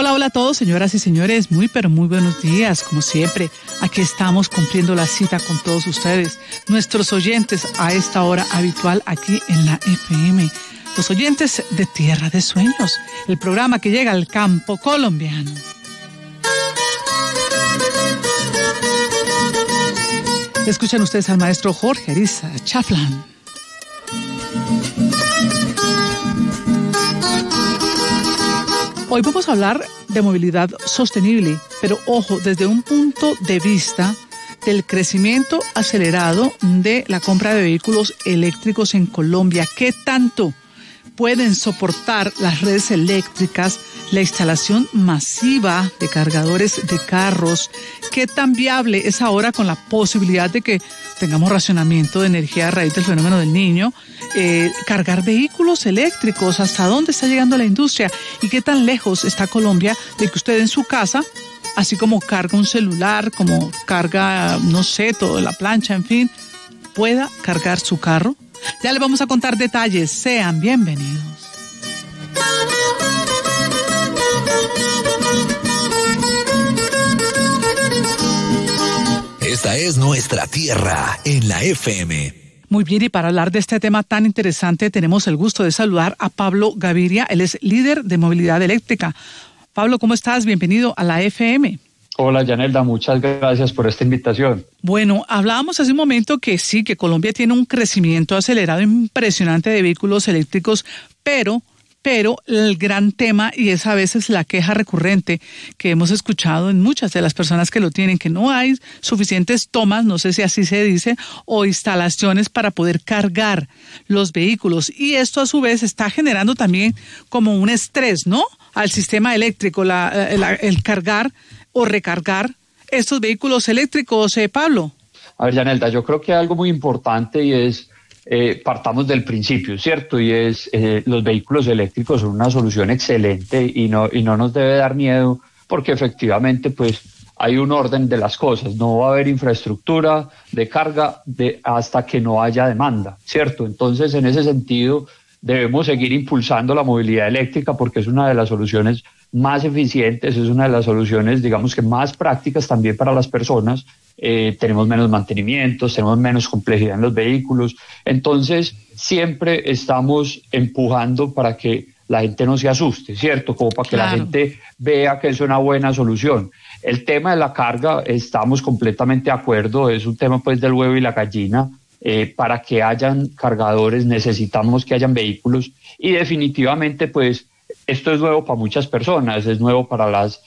Hola, hola a todos, señoras y señores, muy pero muy buenos días, como siempre. Aquí estamos cumpliendo la cita con todos ustedes, nuestros oyentes a esta hora habitual aquí en la FM. Los oyentes de Tierra de Sueños, el programa que llega al campo colombiano. Escuchan ustedes al maestro Jorge Ariza Chaflan. Hoy vamos a hablar de movilidad sostenible, pero ojo, desde un punto de vista del crecimiento acelerado de la compra de vehículos eléctricos en Colombia. ¿Qué tanto pueden soportar las redes eléctricas, la instalación masiva de cargadores de carros? ¿Qué tan viable es ahora con la posibilidad de que tengamos racionamiento de energía a raíz del fenómeno del Niño? Cargar vehículos eléctricos, ¿hasta dónde está llegando la industria? ¿Y qué tan lejos está Colombia de que usted en su casa, así como carga un celular, como carga, no sé, toda la plancha, en fin, pueda cargar su carro? Ya le vamos a contar detalles. Sean bienvenidos. Esta es nuestra tierra en la FM. Muy bien, y para hablar de este tema tan interesante tenemos el gusto de saludar a Pablo Gaviria. Él es líder de movilidad eléctrica. Pablo, ¿cómo estás? Bienvenido a la FM. Hola, Yanelda, muchas gracias por esta invitación. Bueno, hablábamos hace un momento que sí, que Colombia tiene un crecimiento acelerado impresionante de vehículos eléctricos, pero el gran tema, y es a veces la queja recurrente que hemos escuchado en muchas de las personas que lo tienen, que no hay suficientes tomas, no sé si así se dice, o instalaciones para poder cargar los vehículos. Y esto a su vez está generando también como un estrés, ¿no?, al sistema eléctrico, el cargar o recargar estos vehículos eléctricos, Pablo. A ver, Yanelda, yo creo que hay algo muy importante y es, partamos del principio, ¿cierto? Y es, los vehículos eléctricos son una solución excelente y no nos debe dar miedo porque efectivamente, pues, hay un orden de las cosas. No va a haber infraestructura de carga hasta que no haya demanda, ¿cierto? Entonces, en ese sentido, debemos seguir impulsando la movilidad eléctrica porque es una de las soluciones más eficientes, es una de las soluciones, digamos que más prácticas también para las personas. Tenemos menos mantenimientos, tenemos menos complejidad en los vehículos. Entonces, siempre estamos empujando para que la gente no se asuste, ¿cierto? Como para que la gente vea que es una buena solución. El tema de la carga, estamos completamente de acuerdo, es un tema pues del huevo y la gallina. Para que hayan cargadores necesitamos que hayan vehículos y definitivamente pues esto es nuevo para muchas personas, es nuevo para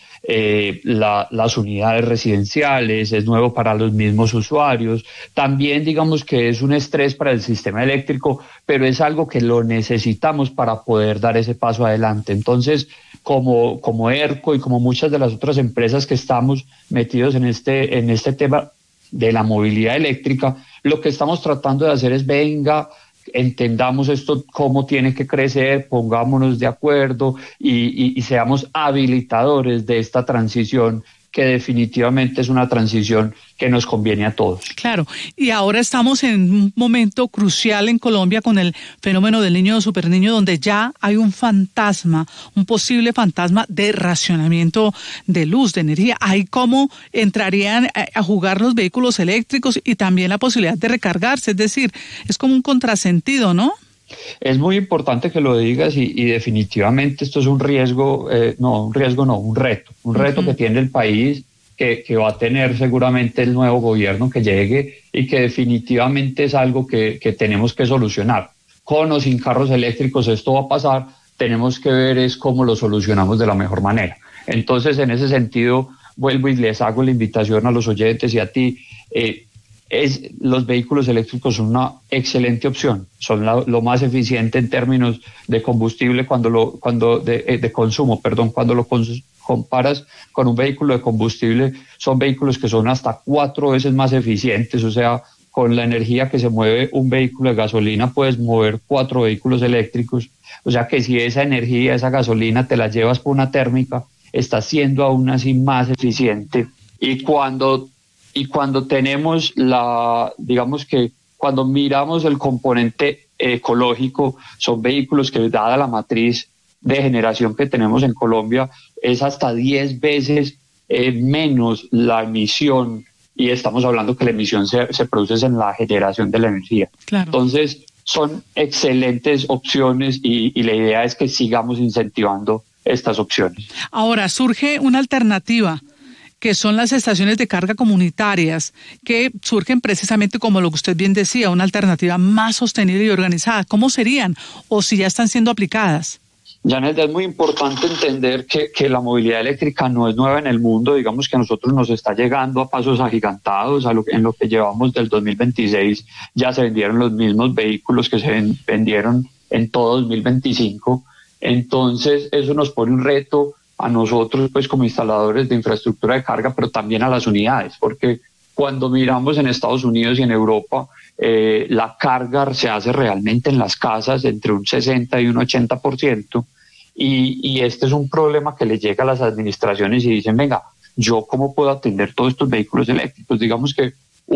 las unidades residenciales, es nuevo para los mismos usuarios. También digamos que es un estrés para el sistema eléctrico, pero es algo que lo necesitamos para poder dar ese paso adelante. Entonces, como ERCO y como muchas de las otras empresas que estamos metidos en este tema de la movilidad eléctrica, lo que estamos tratando de hacer es entendamos esto, cómo tiene que crecer, pongámonos de acuerdo y seamos habilitadores de esta transición que definitivamente es una transición que nos conviene a todos. Claro, y ahora estamos en un momento crucial en Colombia con el fenómeno del niño o superniño, donde ya hay un posible fantasma de racionamiento de luz, de energía. Ahí cómo entrarían a jugar los vehículos eléctricos y también la posibilidad de recargarse, es decir, es como un contrasentido, ¿no? Es muy importante que lo digas y definitivamente esto es un riesgo, un reto que tiene el país, que va a tener seguramente el nuevo gobierno que llegue y que definitivamente es algo que tenemos que solucionar. Con o sin carros eléctricos esto va a pasar, tenemos que ver es cómo lo solucionamos de la mejor manera. Entonces, en ese sentido, vuelvo y les hago la invitación a los oyentes y a ti. Los vehículos eléctricos son una excelente opción, son lo más eficiente en términos de combustible cuando lo comparas con un vehículo de combustible. Son vehículos que son hasta 4 veces más eficientes, o sea, con la energía que se mueve un vehículo de gasolina puedes mover 4 vehículos eléctricos, o sea que si esa energía, esa gasolina te la llevas por una térmica, está siendo aún así más eficiente. Y cuando tenemos cuando miramos el componente ecológico, son vehículos que, dada la matriz, de generación que tenemos en Colombia, es hasta 10 veces menos la emisión, y estamos hablando que la emisión se produce en la generación de la energía. Claro. Entonces, son excelentes opciones y la idea es que sigamos incentivando estas opciones. Ahora, surge una alternativa, que son las estaciones de carga comunitarias, que surgen precisamente como lo que usted bien decía, una alternativa más sostenible y organizada. ¿Cómo serían? O si ya están siendo aplicadas. Janet, es muy importante entender que la movilidad eléctrica no es nueva en el mundo. Digamos que a nosotros nos está llegando a pasos agigantados. En lo que llevamos del 2026 ya se vendieron los mismos vehículos que se vendieron en todo 2025. Entonces eso nos pone un reto a nosotros, pues, como instaladores de infraestructura de carga, pero también a las unidades, porque cuando miramos en Estados Unidos y en Europa, la carga se hace realmente en las casas entre un 60 y un 80%, y este es un problema que le llega a las administraciones y dicen, venga, ¿yo cómo puedo atender todos estos vehículos eléctricos? Digamos que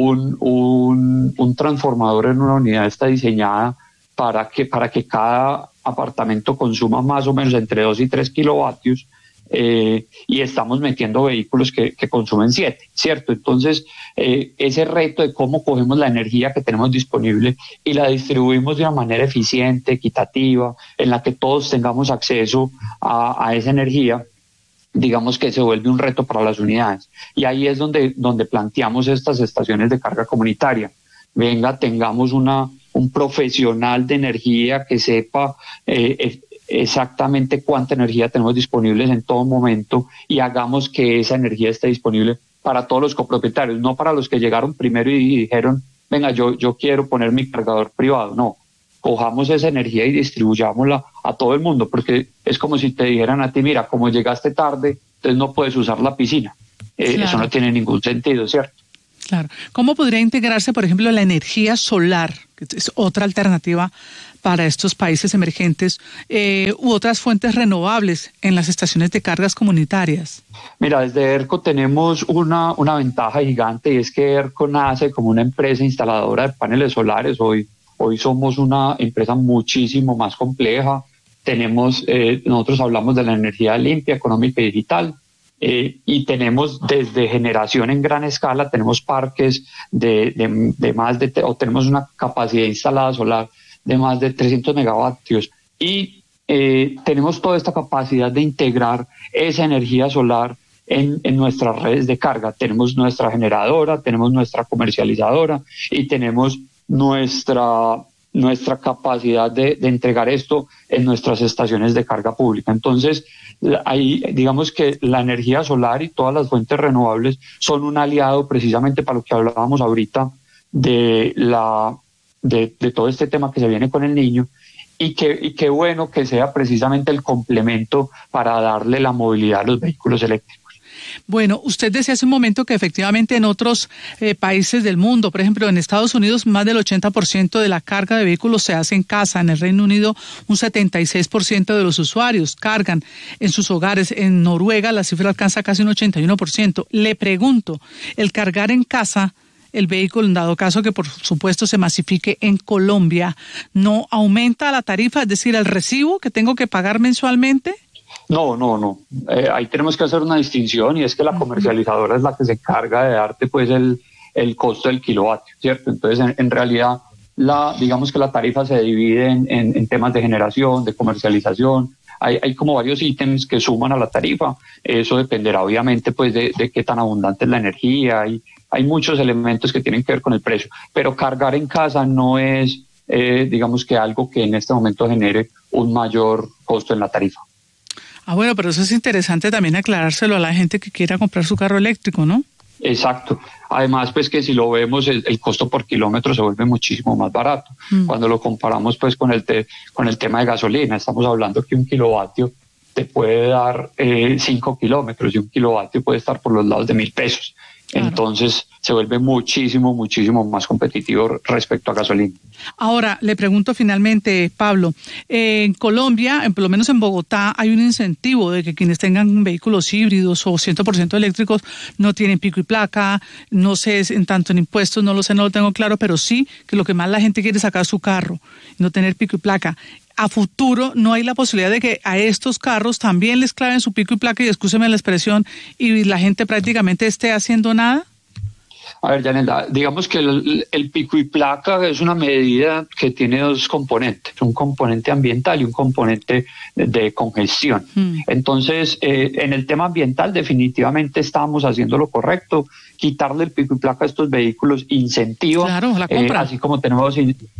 un transformador en una unidad está diseñada para que cada apartamento consuma más o menos entre 2 y 3 kilovatios, y estamos metiendo vehículos que consumen 7, ¿cierto? Entonces, ese reto de cómo cogemos la energía que tenemos disponible y la distribuimos de una manera eficiente, equitativa, en la que todos tengamos acceso a esa energía, digamos que se vuelve un reto para las unidades. Y ahí es donde planteamos estas estaciones de carga comunitaria. Venga, tengamos un profesional de energía que sepa exactamente cuánta energía tenemos disponibles en todo momento, y hagamos que esa energía esté disponible para todos los copropietarios, no para los que llegaron primero y dijeron, venga, yo quiero poner mi cargador privado. No, cojamos esa energía y distribuyámosla a todo el mundo, porque es como si te dijeran a ti, mira, como llegaste tarde, entonces no puedes usar la piscina. Claro. Eso no tiene ningún sentido, ¿cierto? Claro. ¿Cómo podría integrarse, por ejemplo, la energía solar, que es otra alternativa para estos países emergentes, u otras fuentes renovables en las estaciones de cargas comunitarias? Mira, desde ERCO tenemos una ventaja gigante, y es que ERCO nace como una empresa instaladora de paneles solares. Hoy somos una empresa muchísimo más compleja. Nosotros hablamos de la energía limpia, económica y digital. Y tenemos desde generación en gran escala, tenemos parques o tenemos una capacidad instalada solar de más de 300 megavatios, y tenemos toda esta capacidad de integrar esa energía solar en nuestras redes de carga. Tenemos nuestra generadora, tenemos nuestra comercializadora y tenemos nuestra capacidad de entregar esto en nuestras estaciones de carga pública. Entonces, ahí digamos que la energía solar y todas las fuentes renovables son un aliado precisamente para lo que hablábamos ahorita de todo este tema que se viene con el niño, y qué bueno que sea precisamente el complemento para darle la movilidad a los vehículos eléctricos. Bueno, usted decía hace un momento que efectivamente en otros países del mundo, por ejemplo en Estados Unidos, más del 80% de la carga de vehículos se hace en casa. En el Reino Unido, un 76% de los usuarios cargan en sus hogares. En Noruega la cifra alcanza casi un 81%. Le pregunto, ¿el cargar en casa el vehículo, en dado caso que por supuesto se masifique en Colombia, no aumenta la tarifa, es decir, el recibo que tengo que pagar mensualmente? No. Ahí tenemos que hacer una distinción, y es que la comercializadora es la que se encarga de darte pues el costo del kilovatio, ¿cierto? Entonces, en realidad, digamos que la tarifa se divide en temas de generación, de comercialización. Hay como varios ítems que suman a la tarifa. Eso dependerá obviamente pues de qué tan abundante es la energía. Hay muchos elementos que tienen que ver con el precio, pero cargar en casa no es, digamos que algo que en este momento genere un mayor costo en la tarifa. Bueno, pero eso es interesante también aclarárselo a la gente que quiera comprar su carro eléctrico, ¿no? Exacto. Además, pues que si lo vemos, el costo por kilómetro se vuelve muchísimo más barato. Cuando lo comparamos pues con el tema de gasolina, estamos hablando que un kilovatio te puede dar 5 kilómetros, y un kilovatio puede estar por los lados de 1,000 pesos. Claro. Entonces, se vuelve muchísimo más competitivo respecto a gasolina. Ahora, le pregunto finalmente, Pablo, en Colombia, por lo menos en Bogotá, hay un incentivo de que quienes tengan vehículos híbridos o 100% eléctricos no tienen pico y placa, no sé, en tanto en impuestos, no lo sé, no lo tengo claro, pero sí que lo que más la gente quiere es sacar su carro, no tener pico y placa. A futuro no hay la posibilidad de que a estos carros también les claven su pico y placa, y excúseme la expresión, y la gente prácticamente esté haciendo nada. A ver, Yanela, digamos que el pico y placa es una medida que tiene dos componentes, un componente ambiental y un componente de congestión. Entonces, en el tema ambiental definitivamente estamos haciendo lo correcto. Quitarle el pico y placa a estos vehículos incentiva, claro, la compra. Así como tenemos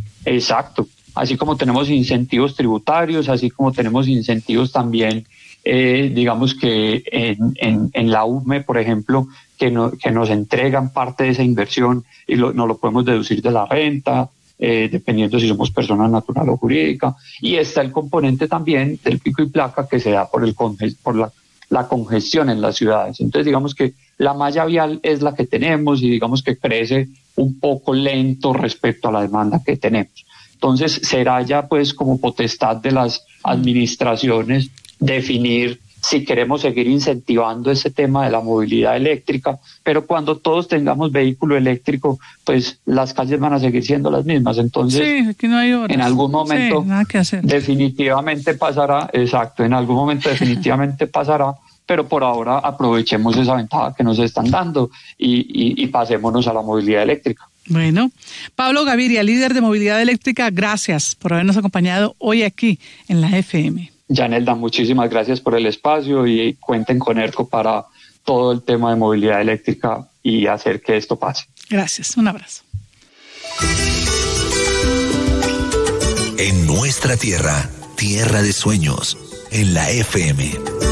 incentivos tributarios, así como tenemos incentivos también, digamos que en la UME, por ejemplo, que nos entregan parte de esa inversión y nos lo podemos deducir de la renta, dependiendo si somos persona natural o jurídica. Y está el componente también del pico y placa que se da por la congestión en las ciudades. Entonces, digamos que la malla vial es la que tenemos y digamos que crece un poco lento respecto a la demanda que tenemos. Entonces, será ya pues como potestad de las administraciones definir si queremos seguir incentivando ese tema de la movilidad eléctrica, pero cuando todos tengamos vehículo eléctrico, pues las calles van a seguir siendo las mismas. Entonces, sí, aquí no hay horas. En algún momento nada que hacer. Definitivamente pasará, exacto, en algún momento definitivamente pasará, pero por ahora aprovechemos esa ventaja que nos están dando y pasémonos a la movilidad eléctrica. Bueno, Pablo Gaviria, líder de movilidad eléctrica, gracias por habernos acompañado hoy aquí en la FM. Yanelda, muchísimas gracias por el espacio y cuenten con ERCO para todo el tema de movilidad eléctrica y hacer que esto pase. Gracias, un abrazo. En nuestra tierra, tierra de sueños, en la FM.